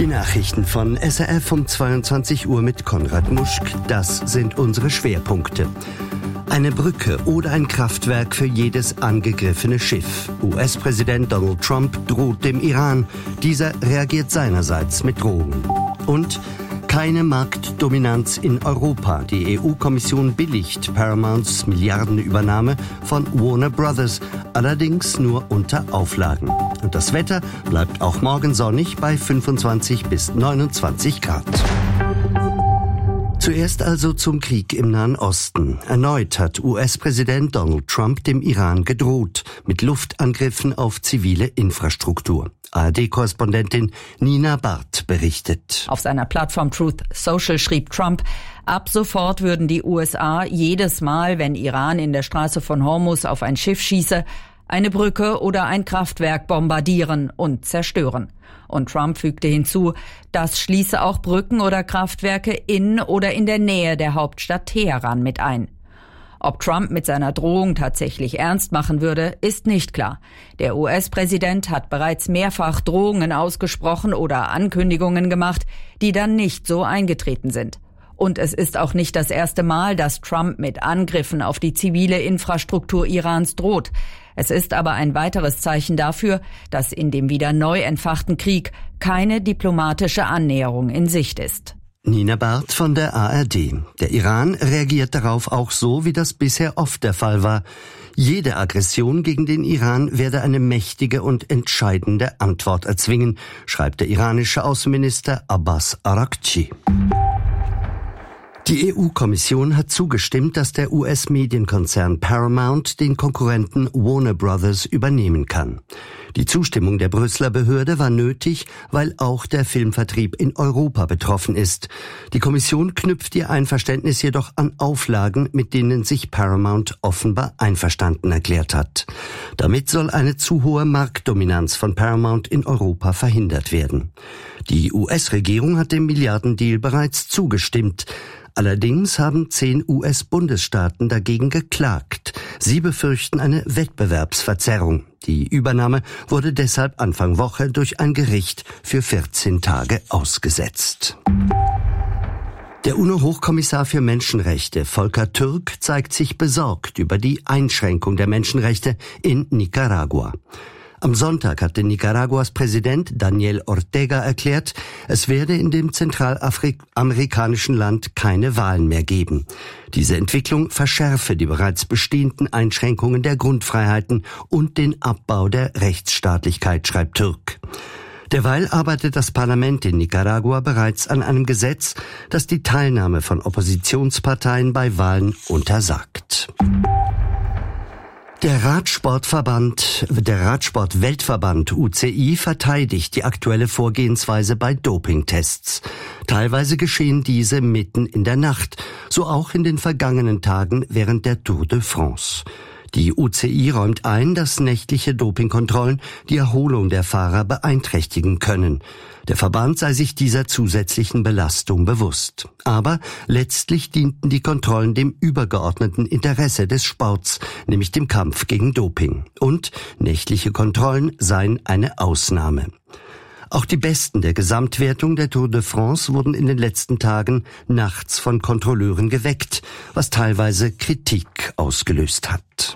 Die Nachrichten von SRF um 22 Uhr mit Konrad Muschk. Das sind unsere Schwerpunkte. Eine Brücke oder ein Kraftwerk für jedes angegriffene Schiff. US-Präsident Donald Trump droht dem Iran. Dieser reagiert seinerseits mit Drohungen. Und keine Marktdominanz in Europa. Die EU-Kommission billigt Paramounts Milliardenübernahme von Warner Brothers, allerdings nur unter Auflagen. Und das Wetter bleibt auch morgen sonnig bei 25 bis 29 Grad. Zuerst also zum Krieg im Nahen Osten. Erneut hat US-Präsident Donald Trump dem Iran gedroht mit Luftangriffen auf zivile Infrastruktur. ARD-Korrespondentin Nina Barth berichtet. Auf seiner Plattform Truth Social schrieb Trump, ab sofort würden die USA jedes Mal, wenn Iran in der Straße von Hormuz auf ein Schiff schieße, eine Brücke oder ein Kraftwerk bombardieren und zerstören. Und Trump fügte hinzu, das schließe auch Brücken oder Kraftwerke in oder in der Nähe der Hauptstadt Teheran mit ein. Ob Trump mit seiner Drohung tatsächlich ernst machen würde, ist nicht klar. Der US-Präsident hat bereits mehrfach Drohungen ausgesprochen oder Ankündigungen gemacht, die dann nicht so eingetreten sind. Und es ist auch nicht das erste Mal, dass Trump mit Angriffen auf die zivile Infrastruktur Irans droht. Es ist aber ein weiteres Zeichen dafür, dass in dem wieder neu entfachten Krieg keine diplomatische Annäherung in Sicht ist. Nina Barth von der ARD. Der Iran reagiert darauf auch so, wie das bisher oft der Fall war. Jede Aggression gegen den Iran werde eine mächtige und entscheidende Antwort erzwingen, schreibt der iranische Außenminister Abbas Araghchi. Die EU-Kommission hat zugestimmt, dass der US-Medienkonzern Paramount den Konkurrenten Warner Brothers übernehmen kann. Die Zustimmung der Brüsseler Behörde war nötig, weil auch der Filmvertrieb in Europa betroffen ist. Die Kommission knüpft ihr Einverständnis jedoch an Auflagen, mit denen sich Paramount offenbar einverstanden erklärt hat. Damit soll eine zu hohe Marktdominanz von Paramount in Europa verhindert werden. Die US-Regierung hat dem Milliardendeal bereits zugestimmt. Allerdings haben 10 US-Bundesstaaten dagegen geklagt. Sie befürchten eine Wettbewerbsverzerrung. Die Übernahme wurde deshalb Anfang Woche durch ein Gericht für 14 Tage ausgesetzt. Der UNO-Hochkommissar für Menschenrechte, Volker Türk, zeigt sich besorgt über die Einschränkung der Menschenrechte in Nicaragua. Am Sonntag hatte Nicaraguas Präsident Daniel Ortega erklärt, es werde in dem zentralamerikanischen Land keine Wahlen mehr geben. Diese Entwicklung verschärfe die bereits bestehenden Einschränkungen der Grundfreiheiten und den Abbau der Rechtsstaatlichkeit, schreibt Türk. Derweil arbeitet das Parlament in Nicaragua bereits an einem Gesetz, das die Teilnahme von Oppositionsparteien bei Wahlen untersagt. Der Radsport-Weltverband UCI verteidigt die aktuelle Vorgehensweise bei Dopingtests. Teilweise geschehen diese mitten in der Nacht, so auch in den vergangenen Tagen während der Tour de France. Die UCI räumt ein, dass nächtliche Dopingkontrollen die Erholung der Fahrer beeinträchtigen können. Der Verband sei sich dieser zusätzlichen Belastung bewusst. Aber letztlich dienten die Kontrollen dem übergeordneten Interesse des Sports, nämlich dem Kampf gegen Doping. Und nächtliche Kontrollen seien eine Ausnahme. Auch die Besten der Gesamtwertung der Tour de France wurden in den letzten Tagen nachts von Kontrolleuren geweckt, was teilweise Kritik ausgelöst hat.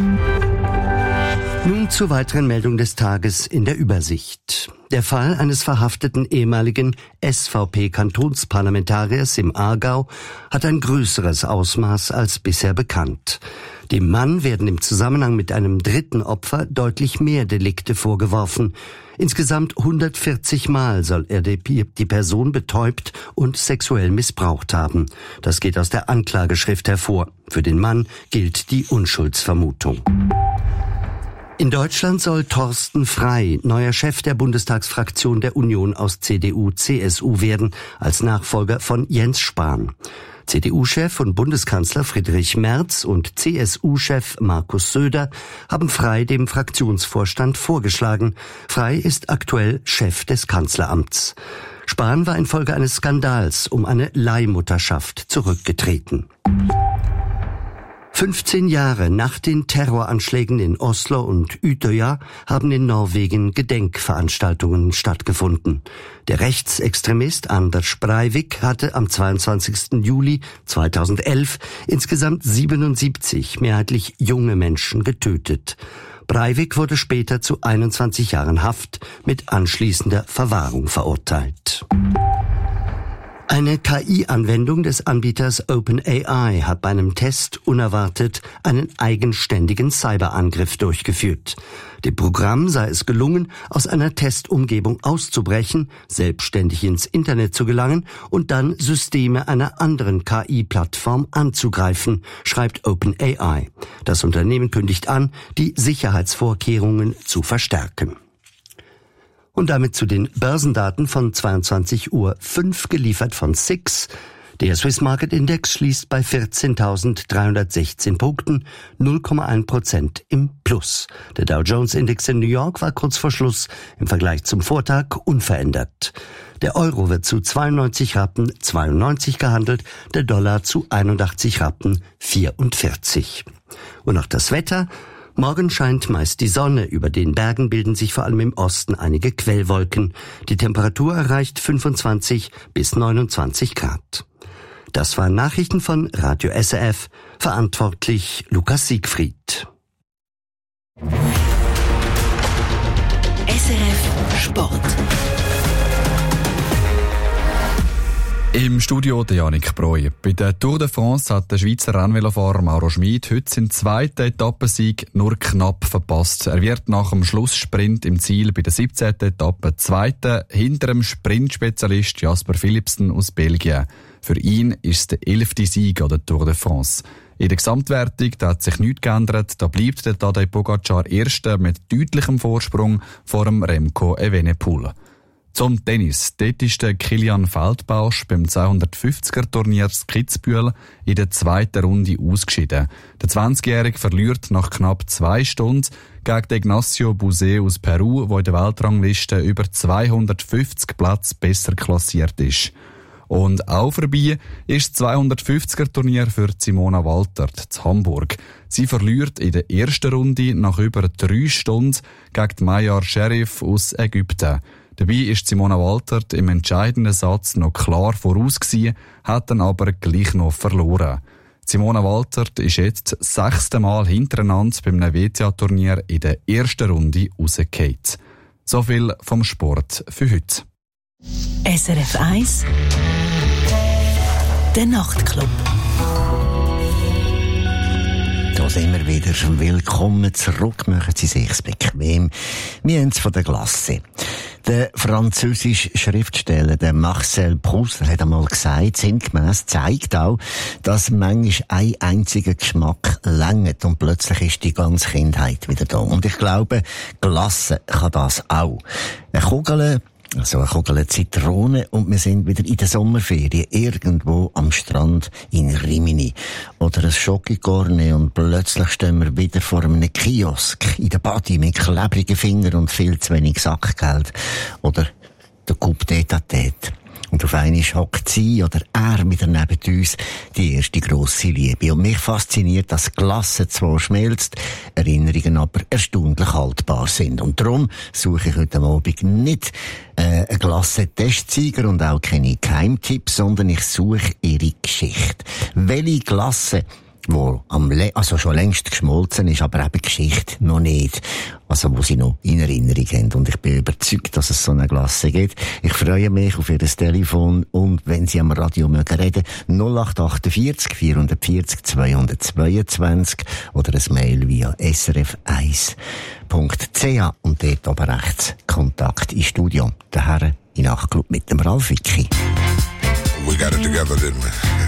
Nun zur weiteren Meldung des Tages in der Übersicht. Der Fall eines verhafteten ehemaligen SVP-Kantonsparlamentariers im Aargau hat ein größeres Ausmaß als bisher bekannt. Dem Mann werden im Zusammenhang mit einem dritten Opfer deutlich mehr Delikte vorgeworfen. Insgesamt 140 Mal soll er die Person betäubt und sexuell missbraucht haben. Das geht aus der Anklageschrift hervor. Für den Mann gilt die Unschuldsvermutung. In Deutschland soll Thorsten Frey neuer Chef der Bundestagsfraktion der Union aus CDU-CSU werden, als Nachfolger von Jens Spahn. CDU-Chef und Bundeskanzler Friedrich Merz und CSU-Chef Markus Söder haben Frey dem Fraktionsvorstand vorgeschlagen. Frey ist aktuell Chef des Kanzleramts. Spahn war infolge eines Skandals um eine Leihmutterschaft zurückgetreten. 15 Jahre nach den Terroranschlägen in Oslo und Utøya haben in Norwegen Gedenkveranstaltungen stattgefunden. Der Rechtsextremist Anders Breivik hatte am 22. Juli 2011 insgesamt 77 mehrheitlich junge Menschen getötet. Breivik wurde später zu 21 Jahren Haft mit anschließender Verwahrung verurteilt. Eine KI-Anwendung des Anbieters OpenAI hat bei einem Test unerwartet einen eigenständigen Cyberangriff durchgeführt. Dem Programm sei es gelungen, aus einer Testumgebung auszubrechen, selbstständig ins Internet zu gelangen und dann Systeme einer anderen KI-Plattform anzugreifen, schreibt OpenAI. Das Unternehmen kündigt an, die Sicherheitsvorkehrungen zu verstärken. Und damit zu den Börsendaten von 22:05 Uhr, geliefert von SIX. Der Swiss Market Index schließt bei 14.316 Punkten, 0,1% im Plus. Der Dow Jones Index in New York war kurz vor Schluss im Vergleich zum Vortag unverändert. Der Euro wird zu 92 Rappen 92 gehandelt, der Dollar zu 81 Rappen 44. Und noch das Wetter. Morgen scheint meist die Sonne. Über den Bergen bilden sich vor allem im Osten einige Quellwolken. Die Temperatur erreicht 25 bis 29 Grad. Das waren Nachrichten von Radio SRF. Verantwortlich Lukas Siegfried. SRF Sport. Im Studio der Janik Breu. Bei der Tour de France hat der Schweizer Rennvelofahrer Mauro Schmid heute seinen zweiten Etappensieg nur knapp verpasst. Er wird nach dem Schlusssprint im Ziel bei der 17. Etappe Zweiter hinter dem Sprintspezialist Jasper Philipsen aus Belgien. Für ihn ist es der 11. Sieg an der Tour de France. In der Gesamtwertung da hat sich nichts geändert. Da bleibt der Tadej Pogacar Erster mit deutlichem Vorsprung vor dem Remco Evenepoel. Zum Tennis. Dort ist der Kilian Feldbausch beim 250er-Turnier Kitzbühel in der zweiten Runde ausgeschieden. Der 20-Jährige verliert nach knapp 2 Stunden gegen Ignacio Buzet aus Peru, der in der Weltrangliste über 250 Plätze besser klassiert ist. Und auch vorbei ist das 250er-Turnier für Simona Waltert zu Hamburg. Sie verliert in der ersten Runde nach über 3 Stunden gegen Mayar Sherif aus Ägypten. Dabei ist Simona Waltert im entscheidenden Satz noch klar voraus gewesen, hat dann aber gleich noch verloren. Simona Waltert ist jetzt das 6. Mal hintereinander beim WTA-Turnier in der ersten Runde rausgefallen. So viel vom Sport für heute. SRF 1 Der Nachtclub. Da sind wir wieder. Willkommen zurück. Machen Sie sich's bequem. Wir haben es von der Glasse. Der französische Schriftsteller, der Marcel Proust, hat einmal gesagt, sinngemäss zeigt auch, dass manchmal ein einziger Geschmack reicht und plötzlich ist die ganze Kindheit wieder da. Und ich glaube, Glasse kann das auch. Eine Kugel Zitrone und wir sind wieder in der Sommerferien irgendwo am Strand in Rimini. Oder ein Schokikorne und plötzlich stehen wir wieder vor einem Kiosk in der Badi mit klebrigen Fingern und viel zu wenig Sackgeld. Oder der Coupe d'État. Und auf einmal hockt sie oder er wieder neben uns, die erste grosse Liebe. Und mich fasziniert, dass Glasse zwar schmelzt, Erinnerungen aber erstaunlich haltbar sind. Und darum suche ich heute Abend nicht eine Glasse-Testsieger und auch keine Geheimtipps, sondern ich suche ihre Geschichte. Welche Glasse, wo schon längst geschmolzen ist, aber eben Geschichte noch nicht. Also, wo sie noch in Erinnerung haben. Und ich bin überzeugt, dass es so eine Glasse gibt. Ich freue mich auf Ihr Telefon und wenn Sie am Radio mögen reden, 0848 440 222 oder ein Mail via srf1.ch und dort oben rechts Kontakt ins Studio. Der Herr in Nachtclub mit dem Ralf Wicki. We got it together, didn't we?